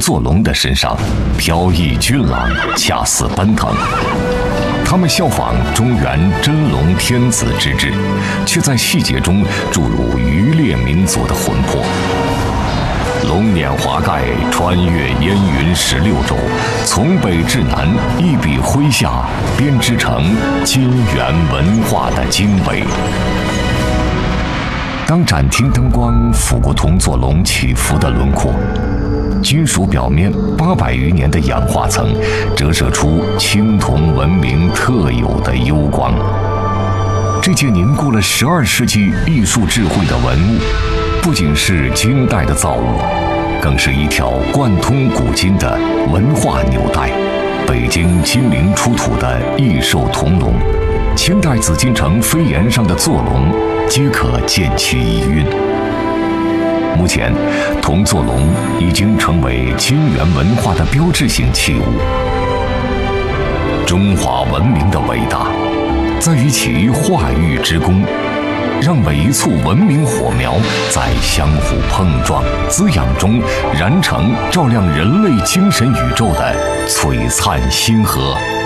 作龙的身上飘逸俊朗，恰似奔腾。他们效仿中原真龙天子之制，却在细节中注入渔猎民族的魂魄。龙辇华盖，穿越烟云16州，从北至南，一笔挥下，编织成金元文化的经纬。当展厅灯光拂过铜座龙起伏的轮廓，金属表面800余年的氧化层折射出青铜文明特有的幽光。这件凝固了12世纪艺术智慧的文物，不仅是金代的造物，更是一条贯通古今的文化纽带。北京金陵出土的异兽铜龙，清代紫禁城飞檐上的坐龙，皆可见其遗韵。目前，铜座龙已经成为金元文化的标志性器物。中华文明的伟大，在于其化育之功，让每一簇文明火苗在相互碰撞、滋养中燃成照亮人类精神宇宙的璀璨星河。